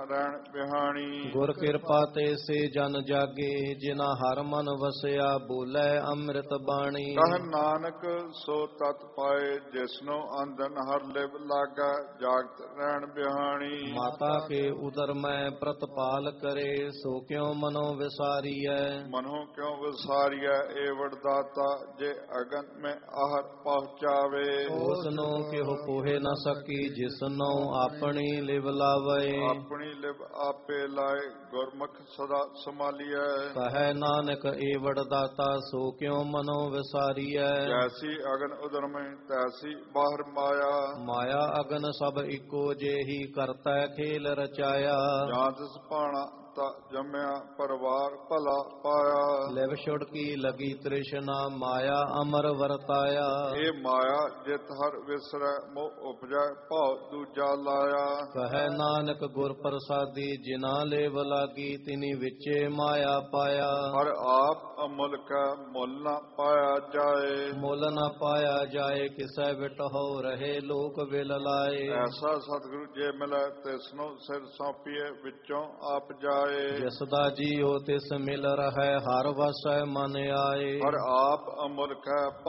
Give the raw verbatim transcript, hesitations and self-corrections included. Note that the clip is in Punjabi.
ਰਣ ਬਿਹਾਣੀ। ਗੁਰ ਕਿਰਪਾ ਤੇ ਸੇ ਜਨ ਜਾਗੇ, ਜਿਨਾ ਹਰ ਮਨ ਵਸਿਆ ਬੋਲੇ ਅੰਮ੍ਰਿਤ ਬਾਣੀ। ਕਹ ਨਾਨਕ ਸੋ ਤਤ ਪਾਏ, ਜਿਸਨੋ ਅੰਧਨ ਹਰ ਲਿਵ ਲਾਗਾ ਜਾਗਤ ਰਹਿਣ ਬਿਹਾਣੀ। ਮਾਤਾ ਕੇ ਉਦਰ ਮੈਂ ਪ੍ਰਤਪਾਲ ਕਰੇ, ਸੋ ਕਿਉ ਮਨੋ ਵਿਸਾਰੀਐ। ਮਨੋ ਕਿਉ ਵਿਸਾਰੀਐ ਏ ਵਡਦਾਤਾ, ਜੇ ਅਗਨ ਮੈਂ ਆਹਰ ਪਹੁੰਚਾਵੇ। ਉਸਨੋ ਕਿਹੁ ਪੋਹੇ ਨ ਸਕੀ, ਜਿਸਨੋ ਆਪਣੀ ਲਿਵ ਲਾਵੇ। ਆਪਣੀ ਲਿਵ ਆਪੇ ਲਾਏ, ਗੁਰਮੁਖ ਸਦਾ ਸੰਭਾਲੀਐ। ਕਹੈ ਨਾਨਕ ਏ ਵਡਦਾਤਾ, ਸੋ ਕਿਉ ਮਨੋ ਵਿਸਾਰੀਐ। ਜੈਸੀ ਅਗਨ ਉਦਰ ਮੈਂ ਤੈਸੀ ਬਾਹਰ ਮਾਇਆ। ਮਾਇਆ ਅਗਨ ਸਭ ਇੱਕੋ ਜਿਹੀ, ਕਰਤੈ ਖੇਲ ਰਚਾਇਆ। ਜਾਂ ਤਿਸ ਭਾਣਾ ਤਾ ਜੰਮਿਆ, ਪਰਿਵਾਰ ਭਲਾ ਪਾਇਆ। ਲਿਵ ਛੁੜਕੀ ਲਗੀ ਤ੍ਰਿਸ਼ਨਾ, ਮਾਇਆ ਅਮਰ ਵਰਤਾਇਆ। ਇਹ ਮਾਇਆ ਜਿਤ ਹਰ ਵਿਸਰੈ, ਮੋਹ ਉਪਜੈ ਭਾਉ ਦੂਜਾ ਲਾਇਆ। ਕਹੈ ਨਾਨਕ ਗੁਰ ਪ੍ਰਸਾਦੀ, ਜਿਨਾ ਲੇਵ ਲਾਗੀ ਤਿਨੀ ਵਿਚੇ ਮਾਇਆ ਪਾਇਆ। ਹਰ ਆਪ ਅਮੁੱਲ ਕੈ ਮੁੱਲ ਨ ਪਾਇਆ ਜਾਏ। ਮੁੱਲ ਨ ਪਾਇਆ ਜਾਏ, ਕਿਸੈ ਵਿਟਹੁ ਰਹੇ ਲੋਕ ਵਿਲ ਲਾਏ। ਐਸਾ ਸਤਿਗੁਰੂ ਜੇ ਮਿਲੈ, ਤਿਸਨੂੰ ਸਿਰ ਸੌਂਪੀਏ ਵਿੱਚੋਂ ਆਪ ਜਾਏ। ਜਿਸ ਦਾ ਜੀਉ ਤਿਸ ਮਿਲ ਰਹੈ, ਹਰ ਵਸੈ ਮਨ ਆਏ। ਹਰ ਆਪ ਅਮੁੱਲ ਕੈ